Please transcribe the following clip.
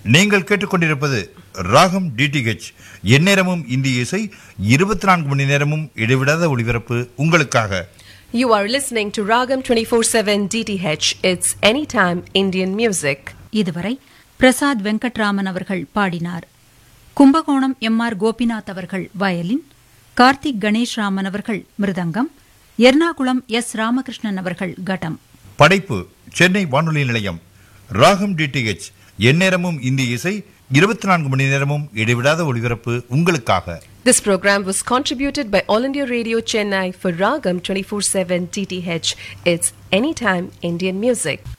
நீங்கள் கேட்டுக்கொண்டிருப்பது ராகம் டிடிஹெச். எந்நேரமும் இந்திய இசை, 24 மணி நேரமும் இடைவிடாத ஒளிபரப்பு உங்களுக்காக. You are listening to Ragam 24/7 DTH. It's anytime Indian music. இதுவரை பிரசாத் வெங்கட்ராமன் அவர்கள் பாடினார். கும்பகோணம் எம்.ஆர். கோபிநாத் அவர்கள் வயலின், கார்த்திக் கணேஷ் ராமன் அவர்கள் மிருதங்கம், எர்ணாகுளம் எஸ். ராமகிருஷ்ணன் அவர்கள் கடம். படைப்பு சென்னை வானொலி நிலையம். ராகம் டிடிஹெச், எந்நேரமும் இந்திய இசை, 24 மணி நேரமும் இடைவிடாத ஒளிபரப்பு உங்களுக்காக. This program was contributed by All India Radio Chennai for Ragam 24/7 DTH. It's anytime Indian music.